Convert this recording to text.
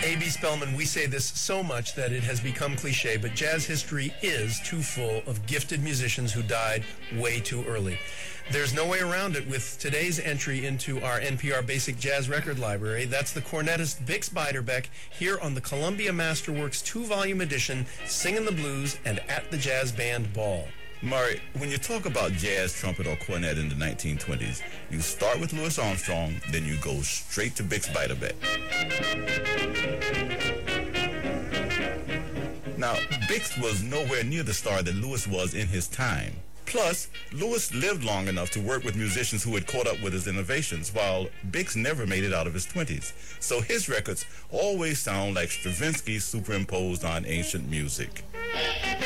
A.B. Spellman, we say this so much that it has become cliche, but jazz history is too full of gifted musicians who died way too early. There's no way around it with today's entry into our NPR Basic Jazz Record Library. That's the cornetist Bix Beiderbecke here on the Columbia Masterworks 2-volume edition, Singin' the Blues and At the Jazz Band Ball. Murray, when you talk about jazz, trumpet, or cornet in the 1920s, you start with Louis Armstrong, then you go straight to Bix Beiderbecke. Now, Bix was nowhere near the star that Louis was in his time. Plus, Louis lived long enough to work with musicians who had caught up with his innovations, while Bix never made it out of his 20s. So his records always sound like Stravinsky superimposed on ancient music.